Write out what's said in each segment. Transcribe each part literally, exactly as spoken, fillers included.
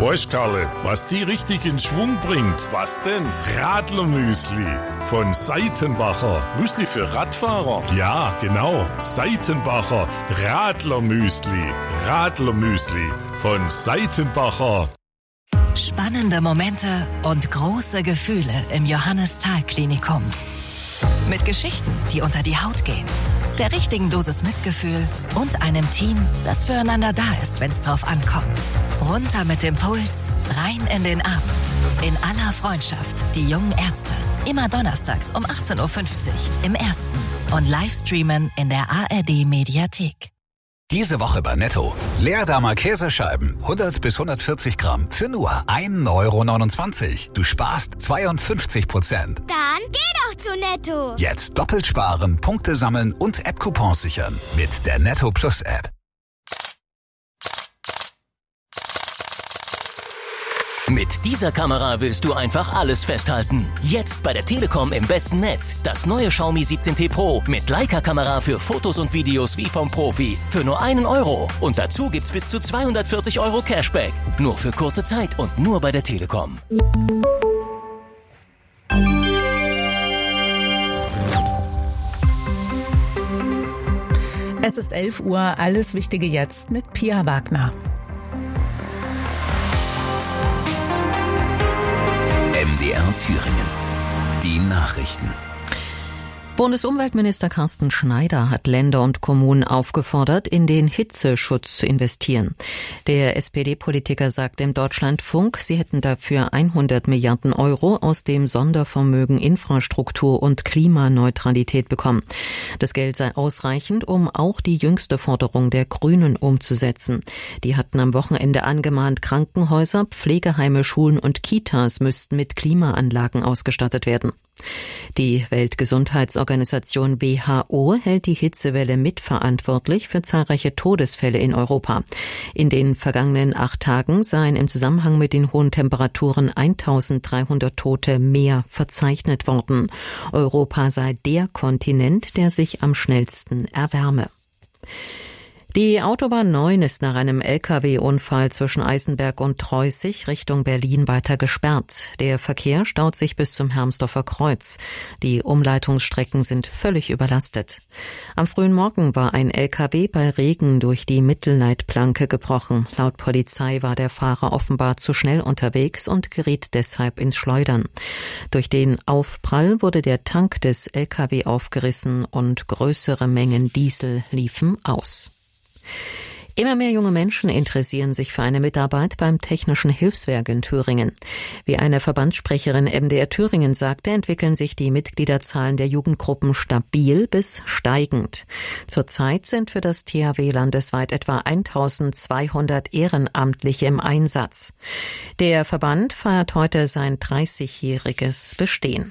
Weißt, Karle, was die richtig in Schwung bringt? Was denn? Radlermüsli von Seitenbacher. Müsli für Radfahrer? Ja, genau. Seitenbacher Radlermüsli. Radlermüsli von Seitenbacher. Spannende Momente und große Gefühle im Johannes-Thal-Klinikum. Mit Geschichten, die unter die Haut gehen, der richtigen Dosis Mitgefühl und einem Team, das füreinander da ist, wenn es drauf ankommt. Runter mit dem Puls, rein in den Abend. In aller Freundschaft, die jungen Ärzte. Immer donnerstags um achtzehn Uhr fünfzig im Ersten und Livestreamen in der A R D-Mediathek. Diese Woche bei Netto. Leerdamer Käsescheiben, hundert bis hundertvierzig Gramm, für nur ein Euro neunundzwanzig. Du sparst zweiundfünfzig Prozent. Dann geh doch zu Netto. Jetzt doppelt sparen, Punkte sammeln und App-Coupons sichern. Mit der Netto Plus App. Mit dieser Kamera willst du einfach alles festhalten. Jetzt bei der Telekom im besten Netz. Das neue Xiaomi siebzehn T Pro mit Leica-Kamera für Fotos und Videos wie vom Profi. Für nur einen Euro. Und dazu gibt's bis zu zweihundertvierzig Euro Cashback. Nur für kurze Zeit und nur bei der Telekom. Es ist elf Uhr, alles Wichtige jetzt mit Pia Wagner. M D R Thüringen. Die Nachrichten. Bundesumweltminister Carsten Schneider hat Länder und Kommunen aufgefordert, in den Hitzeschutz zu investieren. Der S P D-Politiker sagte im Deutschlandfunk, sie hätten dafür hundert Milliarden Euro aus dem Sondervermögen Infrastruktur und Klimaneutralität bekommen. Das Geld sei ausreichend, um auch die jüngste Forderung der Grünen umzusetzen. Die hatten am Wochenende angemahnt, Krankenhäuser, Pflegeheime, Schulen und Kitas müssten mit Klimaanlagen ausgestattet werden. Die Weltgesundheitsorganisation W H O hält die Hitzewelle mitverantwortlich für zahlreiche Todesfälle in Europa. In den vergangenen acht Tagen seien im Zusammenhang mit den hohen Temperaturen eintausenddreihundert Tote mehr verzeichnet worden. Europa sei der Kontinent, der sich am schnellsten erwärme. Die Autobahn neun ist nach einem L K W-Unfall zwischen Eisenberg und Treußig Richtung Berlin weiter gesperrt. Der Verkehr staut sich bis zum Hermsdorfer Kreuz. Die Umleitungsstrecken sind völlig überlastet. Am frühen Morgen war ein L K W bei Regen durch die Mittelleitplanke gebrochen. Laut Polizei war der Fahrer offenbar zu schnell unterwegs und geriet deshalb ins Schleudern. Durch den Aufprall wurde der Tank des L K W aufgerissen und größere Mengen Diesel liefen aus. Immer mehr junge Menschen interessieren sich für eine Mitarbeit beim Technischen Hilfswerk in Thüringen. Wie eine Verbandssprecherin M D R Thüringen sagte, entwickeln sich die Mitgliederzahlen der Jugendgruppen stabil bis steigend. Zurzeit sind für das T H W landesweit etwa eintausendzweihundert Ehrenamtliche im Einsatz. Der Verband feiert heute sein dreißigjähriges Bestehen.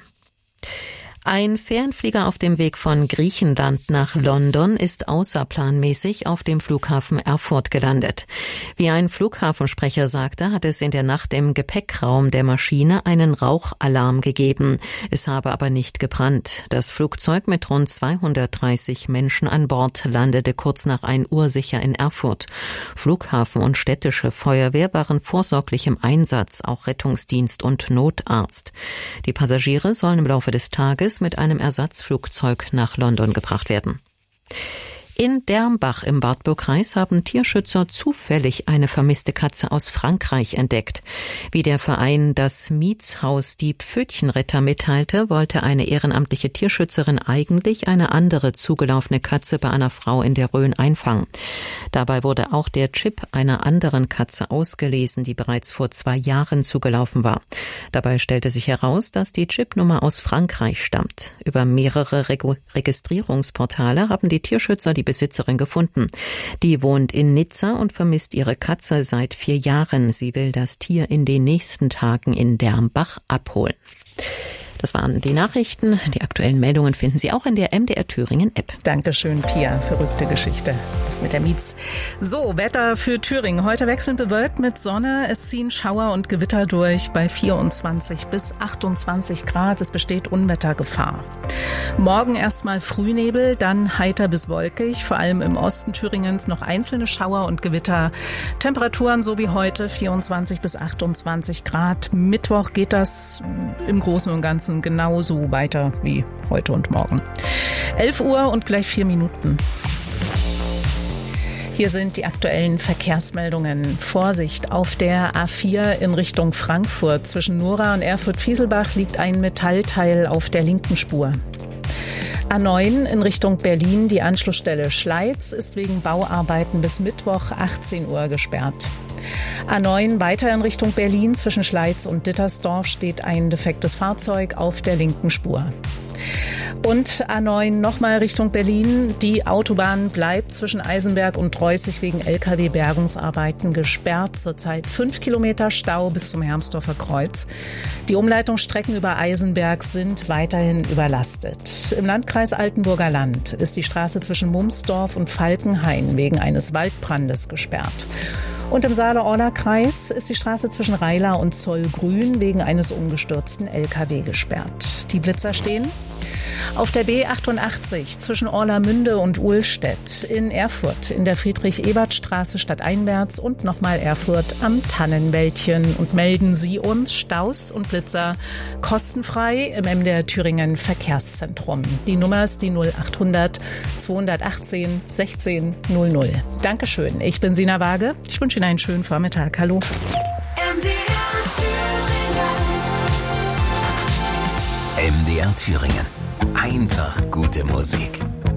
Ein Fährenflieger auf dem Weg von Griechenland nach London ist außerplanmäßig auf dem Flughafen Erfurt gelandet. Wie ein Flughafensprecher sagte, hat es in der Nacht im Gepäckraum der Maschine einen Rauchalarm gegeben. Es habe aber nicht gebrannt. Das Flugzeug mit rund zweihundertdreißig Menschen an Bord landete kurz nach ein Uhr sicher in Erfurt. Flughafen und städtische Feuerwehr waren vorsorglich im Einsatz, auch Rettungsdienst und Notarzt. Die Passagiere sollen im Laufe des Tages mit einem Ersatzflugzeug nach London gebracht werden. In Dermbach im Wartburgkreis haben Tierschützer zufällig eine vermisste Katze aus Frankreich entdeckt. Wie der Verein Das Mietshaus die Pfötchenretter mitteilte, wollte eine ehrenamtliche Tierschützerin eigentlich eine andere zugelaufene Katze bei einer Frau in der Rhön einfangen. Dabei wurde auch der Chip einer anderen Katze ausgelesen, die bereits vor zwei Jahren zugelaufen war. Dabei stellte sich heraus, dass die Chipnummer aus Frankreich stammt. Über mehrere Reg- Registrierungsportale haben die Tierschützer die Besitzerin gefunden. Die wohnt in Nizza und vermisst ihre Katze seit vier Jahren. Sie will das Tier in den nächsten Tagen in Dermbach abholen. Das waren die Nachrichten. Die aktuellen Meldungen finden Sie auch in der M D R Thüringen App. Dankeschön, Pia. Verrückte Geschichte. Das mit der Mietz. So, Wetter für Thüringen. Heute wechselnd bewölkt mit Sonne. Es ziehen Schauer und Gewitter durch bei vierundzwanzig bis achtundzwanzig Grad. Es besteht Unwettergefahr. Morgen erstmal Frühnebel, dann heiter bis wolkig. Vor allem im Osten Thüringens noch einzelne Schauer und Gewitter. Temperaturen so wie heute vierundzwanzig bis achtundzwanzig Grad. Mittwoch geht das im Großen und Ganzen genauso weiter wie heute und morgen. elf Uhr und gleich vier Minuten. Hier sind die aktuellen Verkehrsmeldungen. Vorsicht, auf der A vier in Richtung Frankfurt. Zwischen Nora und Erfurt-Fieselbach liegt ein Metallteil auf der linken Spur. A neun in Richtung Berlin, die Anschlussstelle Schleiz ist wegen Bauarbeiten bis Mittwoch achtzehn Uhr gesperrt. A neun weiter in Richtung Berlin, zwischen Schleiz und Dittersdorf steht ein defektes Fahrzeug auf der linken Spur. Und A neun nochmal Richtung Berlin. Die Autobahn bleibt zwischen Eisenberg und Dreußig wegen L K W-Bergungsarbeiten gesperrt. Zurzeit fünf Kilometer Stau bis zum Hermsdorfer Kreuz. Die Umleitungsstrecken über Eisenberg sind weiterhin überlastet. Im Landkreis Altenburger Land ist die Straße zwischen Mumsdorf und Falkenhain wegen eines Waldbrandes gesperrt. Und im Saale-Orla-Kreis ist die Straße zwischen Reiler und Zollgrün wegen eines umgestürzten L K W gesperrt. Die Blitzer stehen auf der B achtundachtzig zwischen Orlamünde und Uhlstedt, in Erfurt in der Friedrich-Ebert-Straße stadteinwärts und nochmal Erfurt am Tannenwäldchen. Und melden Sie uns Staus und Blitzer kostenfrei im M D R Thüringen Verkehrszentrum. Die Nummer ist die null achthundert zweihundertachtzehn sechzehn null null. Dankeschön, ich bin Sina Waage. Ich wünsche Ihnen einen schönen Vormittag. Hallo. M D R Thüringen. M D R Thüringen. Einfach gute Musik.